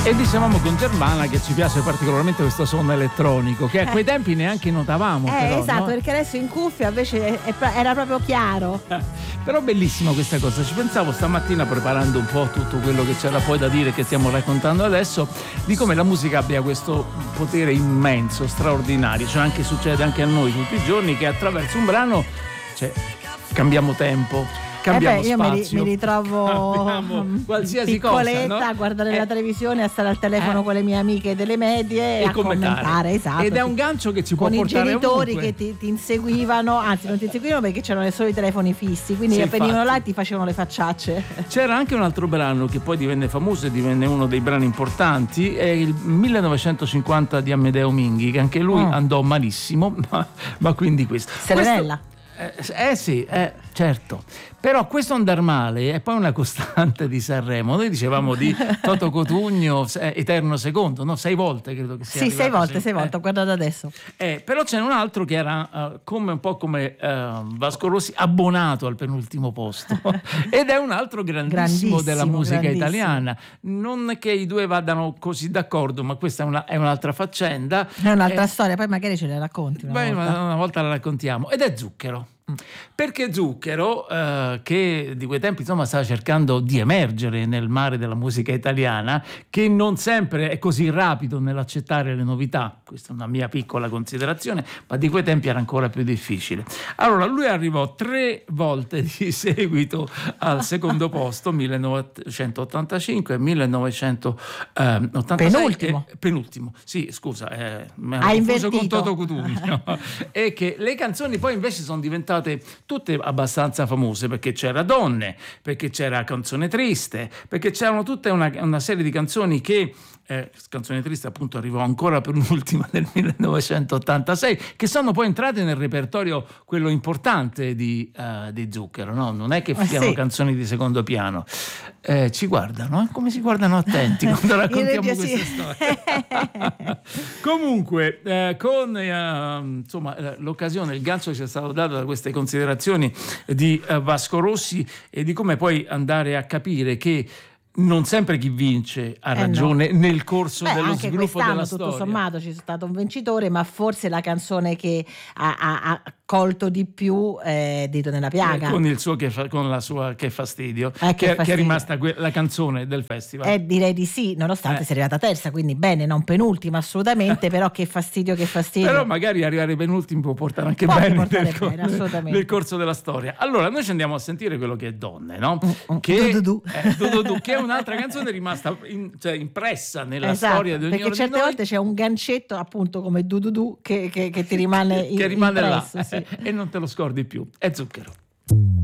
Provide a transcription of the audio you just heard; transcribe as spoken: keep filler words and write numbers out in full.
E dicevamo con Germana che ci piace particolarmente questo suono elettronico, che a quei tempi neanche notavamo. Eh, però, esatto, no? Perché adesso in cuffia invece è, è, era proprio chiaro. Eh, però bellissima questa cosa. Ci pensavo stamattina, preparando un po' tutto quello che c'era poi da dire, che stiamo raccontando adesso, di come la musica abbia questo potere immenso, straordinario. Cioè anche succede anche a noi tutti i giorni che attraverso un brano, cioè, cambiamo tempo. Cambiamo eh beh, io spazio, mi, ri, mi ritrovo qualsiasi piccoletta cosa, no? a guardare eh, la televisione, a stare al telefono eh, con le mie amiche delle medie e a commentare. commentare, esatto. Ed è un gancio che ci può con portare i genitori ovunque. che ti, ti inseguivano, anzi non ti inseguivano perché c'erano solo i telefoni fissi, quindi Sì, venivano infatti. là e ti facevano le facciacce. C'era anche un altro brano che poi divenne famoso e divenne uno dei brani importanti, è il millenovecentocinquanta di Amedeo Minghi, che anche lui Mm. andò malissimo, ma, ma quindi questo. Serenella. Questo, eh, eh sì, eh, certo. Però questo andar male è poi una costante di Sanremo. Noi dicevamo di Toto Cotugno, eh, Eterno Secondo, no? Sei volte credo che sia Sì, sei volte, sì. sei volte, Eh. ho guardato adesso. Eh, però c'è un altro che era uh, come un po' come uh, Vasco Rossi, abbonato al penultimo posto ed è un altro grandissimo, Grandissimo, della musica grandissimo. italiana. Non che i due vadano così d'accordo, ma questa è, una, è un'altra faccenda. È un'altra Eh, storia, poi magari ce la racconti una beh, volta. una, una volta la raccontiamo, ed è Zucchero. Perché Zucchero, eh, che di quei tempi insomma stava cercando di emergere nel mare della musica italiana, che non sempre è così rapido nell'accettare le novità, questa è una mia piccola considerazione, ma di quei tempi era ancora più difficile. Allora lui arrivò tre volte di seguito al secondo posto, millenovecentottantacinque e millenovecentottantasei. Penultimo. E, penultimo, sì, scusa, eh, mi Hai ero confuso invertito. con Toto Cutugno. E che le canzoni poi invece sono diventate tutte abbastanza famose, perché c'era Donne, perché c'era Canzone Triste, perché c'erano tutta una, una serie di canzoni che eh, Canzone Triste appunto arrivò ancora per un'ultima nel millenovecentottantasei, che sono poi entrate nel repertorio quello importante di, uh, di Zucchero, no? Non è che Eh, siano sì. canzoni di secondo piano. Eh, ci guardano, eh? Come si guardano attenti quando raccontiamo In queste regia, sì. storie. Comunque, eh, con eh, insomma, eh, l'occasione, il gancio che ci è stato dato da queste considerazioni di eh, Vasco Rossi e di come poi andare a capire che non sempre chi vince ha Eh, ragione no. nel corso Beh, dello anche sviluppo quest'anno, della tutto storia. sommato, ci è stato un vincitore, ma forse la canzone che ha, ha- ha colto di più è Dito nella piaga. Eh, con il suo che fa, con la sua Che fastidio, Eh, che che, che è fastidio. rimasta que- la canzone del festival. Eh, direi di sì, nonostante Eh. sia arrivata terza, quindi bene, non penultima assolutamente, però che fastidio, che fastidio. Però magari arrivare penultimo può portare anche Può bene, portare nel, bene, assolutamente. nel corso della storia. Allora noi ci andiamo a sentire quello che è Donne, no? mm, Che, du, du, du. eh, du, du, du, che è un'altra canzone rimasta in- cioè, impressa nella Esatto, storia di ognuno perché di certe noi, volte c'è un gancetto appunto come du du du che, che, che ti rimane, che rimane là impresso, sì. eh, e non te lo scordi più. È Zucchero.